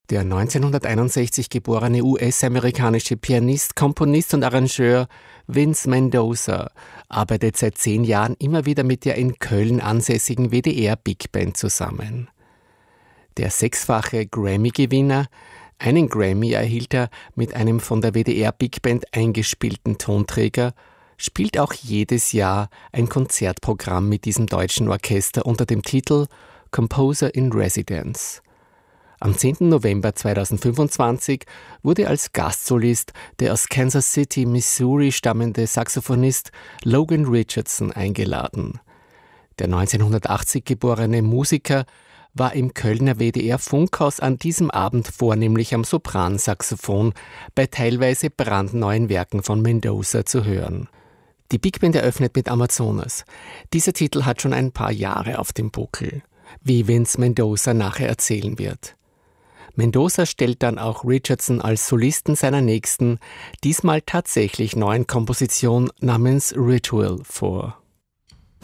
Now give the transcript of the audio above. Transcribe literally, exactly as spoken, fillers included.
Der neunzehnhunderteinundsechzig geborene U S-amerikanische Pianist, Komponist und Arrangeur Vince Mendoza arbeitet seit zehn Jahren immer wieder mit der in Köln ansässigen W D R Big Band zusammen. Der sechsfache Grammy-Gewinner, einen Grammy erhielt er mit einem von der W D R Big Band eingespielten Tonträger, spielt auch jedes Jahr ein Konzertprogramm mit diesem deutschen Orchester unter dem Titel Composer in Residence. Am zehnten November zweitausendfünfundzwanzig wurde als Gastsolist der aus Kansas City, Missouri stammende Saxophonist Logan Richardson eingeladen. Der neunzehnhundertachtzig geborene Musiker war im Kölner W D R Funkhaus an diesem Abend vornehmlich am Sopransaxophon bei teilweise brandneuen Werken von Mendoza zu hören. Die Big Band eröffnet mit Amazonas. Dieser Titel hat schon ein paar Jahre auf dem Buckel, wie Vince Mendoza nachher erzählen wird. Mendoza stellt dann auch Richardson als Solisten seiner nächsten, diesmal tatsächlich neuen Komposition namens Ritual vor.